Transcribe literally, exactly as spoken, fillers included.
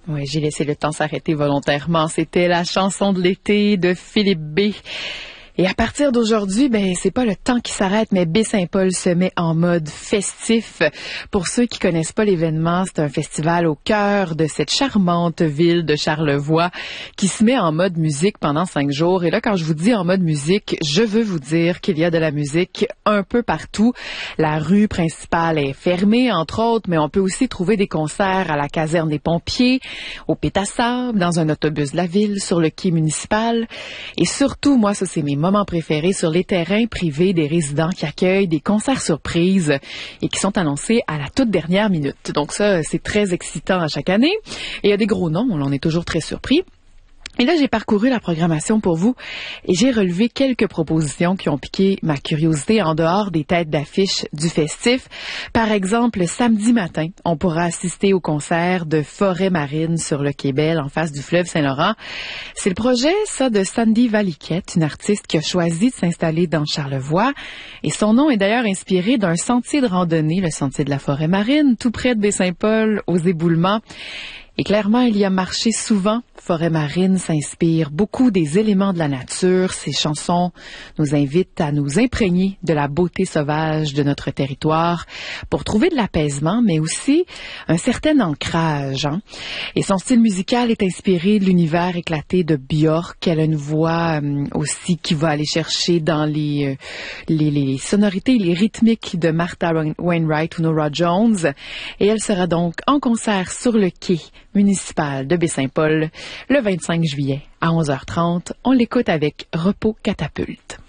Oui, j'ai laissé le temps s'arrêter volontairement. C'était la chanson de l'été de Philippe B. Et à partir d'aujourd'hui, ben c'est pas le temps qui s'arrête, mais Baie-Saint-Paul se met en mode festif. Pour ceux qui connaissent pas l'événement, c'est un festival au cœur de cette charmante ville de Charlevoix qui se met en mode musique pendant cinq jours. Et là, quand je vous dis en mode musique, je veux vous dire qu'il y a de la musique un peu partout. La rue principale est fermée, entre autres, mais on peut aussi trouver des concerts à la caserne des pompiers, au Pétassable, dans un autobus de la ville, sur le quai municipal. Et surtout, moi, ça c'est mes moments préférés, sur les terrains privés des résidents qui accueillent des concerts surprises et qui sont annoncés à la toute dernière minute. Donc ça, c'est très excitant à chaque année. Et il y a des gros noms, on en est toujours très surpris. Et là, j'ai parcouru la programmation pour vous et j'ai relevé quelques propositions qui ont piqué ma curiosité en dehors des têtes d'affiche du festif. Par exemple, samedi matin, on pourra assister au concert de Forêt Marine sur le Quai Bell, en face du fleuve Saint-Laurent. C'est le projet, ça, de Sandy Valiquette, une artiste qui a choisi de s'installer dans Charlevoix. Et son nom est d'ailleurs inspiré d'un sentier de randonnée, le sentier de la Forêt Marine, tout près de Baie-Saint-Paul, aux Éboulements. Et clairement, il y a marché souvent. Forêt Marine s'inspire beaucoup des éléments de la nature. Ses chansons nous invitent à nous imprégner de la beauté sauvage de notre territoire pour trouver de l'apaisement, mais aussi un certain ancrage. Hein? Et son style musical est inspiré de l'univers éclaté de Björk. Elle a une voix euh, aussi qui va aller chercher dans les, euh, les, les sonorités, les rythmiques de Martha Wainwright ou Norah Jones. Et elle sera donc en concert sur le quai municipal de Baie-Saint-Paul le vingt-cinq juillet à onze heures trente. On l'écoute avec Repos Catapulte.